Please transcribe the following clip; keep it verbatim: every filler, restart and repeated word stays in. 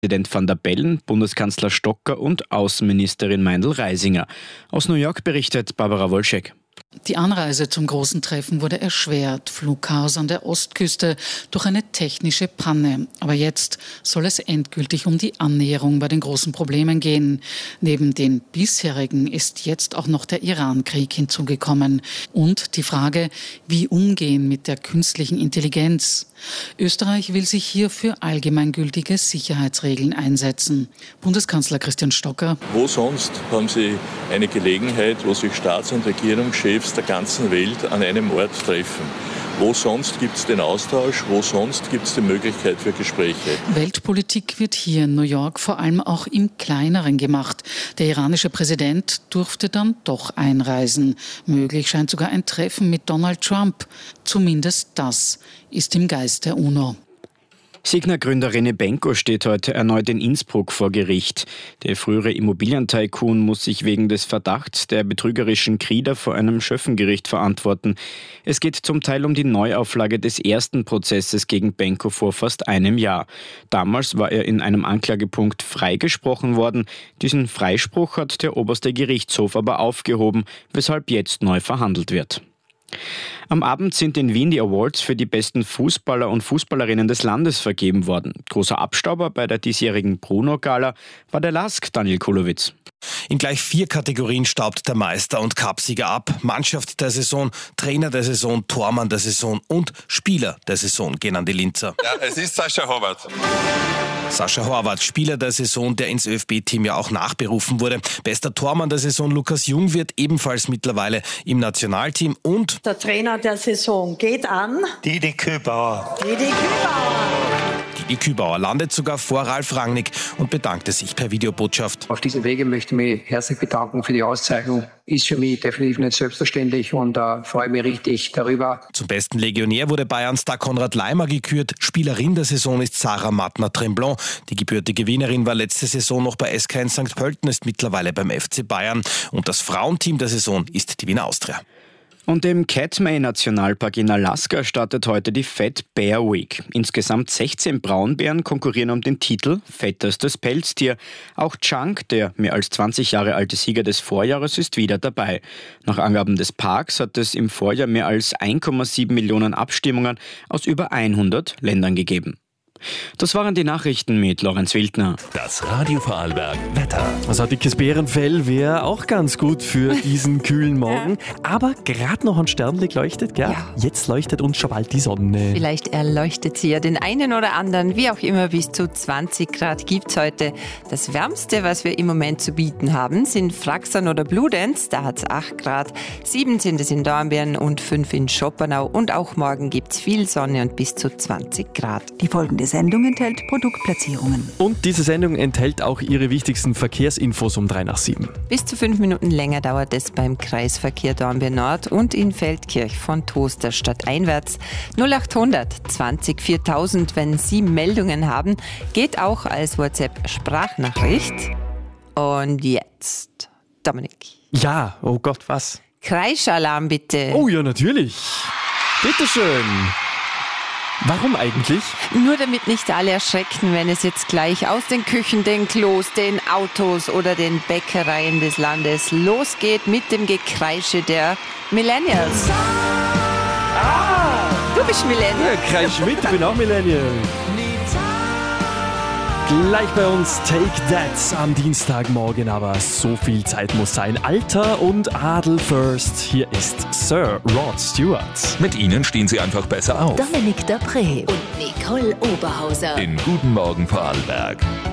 Präsident Van der Bellen, Bundeskanzler Stocker und Außenministerin Meindl-Reisinger. Aus New York berichtet Barbara Wolschek. Die Anreise zum großen Treffen wurde erschwert, Flugchaos an der Ostküste durch eine technische Panne. Aber jetzt soll es endgültig um die Annäherung bei den großen Problemen gehen. Neben den bisherigen ist jetzt auch noch der Iran-Krieg hinzugekommen. Und die Frage, wie umgehen mit der künstlichen Intelligenz. Österreich will sich hier für allgemeingültige Sicherheitsregeln einsetzen. Bundeskanzler Christian Stocker. Wo sonst haben Sie eine Gelegenheit, wo sich Staats- und Regierungschefs der ganzen Welt an einem Ort treffen? Wo sonst gibt es den Austausch? Wo sonst gibt es die Möglichkeit für Gespräche? Weltpolitik wird hier in New York vor allem auch im Kleineren gemacht. Der iranische Präsident durfte dann doch einreisen. Möglich scheint sogar ein Treffen mit Donald Trump. Zumindest das ist im Geist der UNO. Signa-Gründer René Benko steht heute erneut in Innsbruck vor Gericht. Der frühere Immobilientycoon muss sich wegen des Verdachts der betrügerischen Krieder vor einem Schöffengericht verantworten. Es geht zum Teil um die Neuauflage des ersten Prozesses gegen Benko vor fast einem Jahr. Damals war er in einem Anklagepunkt freigesprochen worden. Diesen Freispruch hat der oberste Gerichtshof aber aufgehoben, weshalb jetzt neu verhandelt wird. Am Abend sind in Wien die Awards für die besten Fußballer und Fußballerinnen des Landes vergeben worden. Großer Abstauber bei der diesjährigen Bruno-Gala war der Lask Daniel Kulowitz. In gleich vier Kategorien staubt der Meister und Cupsieger ab. Mannschaft der Saison, Trainer der Saison, Tormann der Saison und Spieler der Saison gehen an die Linzer. Ja, es ist Sascha Horvath. Sascha Horvath, Spieler der Saison, der ins ÖFB-Team ja auch nachberufen wurde. Bester Tormann der Saison, Lukas Jung, wird ebenfalls mittlerweile im Nationalteam. Und der Trainer der Saison geht an Didi Kübauer. Didi Kübauer. Didi Kübauer landet sogar vor Ralf Rangnick und bedankte sich per Videobotschaft. Auf diesem Wege möchte ich mich herzlich bedanken für die Auszeichnung. Ist für mich definitiv nicht selbstverständlich und äh, freue mich richtig darüber. Zum besten Legionär wurde Bayern-Star Konrad Laimer gekürt. Spielerin der Saison ist Sarah Mattner-Tremblon. Die gebürtige Wienerin war letzte Saison noch bei S K in Sankt Pölten, ist mittlerweile beim F C Bayern. Und das Frauenteam der Saison ist die Wiener Austria. Und im Katmai-Nationalpark in Alaska startet heute die Fat Bear Week. Insgesamt sechzehn Braunbären konkurrieren um den Titel Fettestes Pelztier. Auch Chunk, der mehr als zwanzig Jahre alte Sieger des Vorjahres, ist wieder dabei. Nach Angaben des Parks hat es im Vorjahr mehr als eins Komma sieben Millionen Abstimmungen aus über hundert Ländern gegeben. Das waren die Nachrichten mit Lorenz Wildner. Das Radio Vorarlberg Wetter. Also ein dickes Bärenfell wäre auch ganz gut für diesen kühlen Morgen. Aber gerade noch ein Sternlicht leuchtet, gell? Ja. Jetzt leuchtet uns schon bald die Sonne. Vielleicht erleuchtet sie ja den einen oder anderen, wie auch immer, bis zu zwanzig Grad gibt's heute. Das Wärmste, was wir im Moment zu bieten haben, sind Fraxern oder Bludenz. Da hat's acht Grad. sieben sind es in Dornbirn und fünf in Schoppernau. Und auch morgen gibt's viel Sonne und bis zu zwanzig Grad. Die folgende Sendung enthält Produktplatzierungen. Und diese Sendung enthält auch Ihre wichtigsten Verkehrsinfos um drei nach sieben. Bis zu fünf Minuten länger dauert es beim Kreisverkehr Dornbirn Nord und in Feldkirch von Toster stadteinwärts. null achthundert zwanzig viertausend, wenn Sie Meldungen haben, geht auch als WhatsApp-Sprachnachricht. Und jetzt, Dominik. Ja, oh Gott, was? Kreischalarm bitte. Oh ja, natürlich. Bitteschön. Warum eigentlich? Nur damit nicht alle erschrecken, wenn es jetzt gleich aus den Küchen, den Klos, den Autos oder den Bäckereien des Landes losgeht mit dem Gekreische der Millennials. Ah, du bist Millennial. Ja, kreisch mit, ich bin auch Millennial. Gleich bei uns Take That am Dienstagmorgen, aber so viel Zeit muss sein. Alter und Adel first. Hier ist Sir Rod Stewart. Mit ihnen stehen sie einfach besser auf. Dominik Dapré und Nicole Oberhauser. In Guten Morgen Vorarlberg.